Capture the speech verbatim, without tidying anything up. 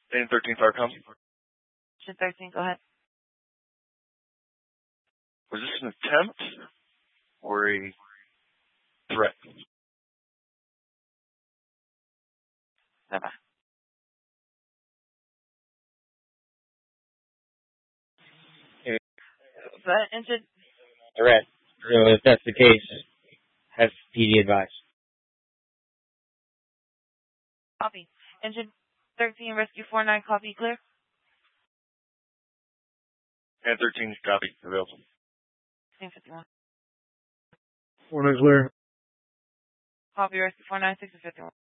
Engine thirteen, fire comm. Engine thirteen, go ahead. Was this an attempt or a threat? Bye-bye. That engine? Threat. So if that's the case, have P D advised. Copy. Engine thirteen, rescue four nine, copy, clear? And thirteen, copy, available. Same fifty-one. four nine clear. Copy, rescue four nine, six and fifty-one.